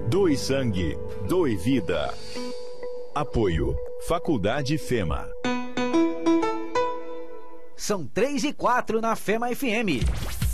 Doe sangue, doe vida. Apoio Faculdade FEMA. São 3 e 4 na FEMA FM.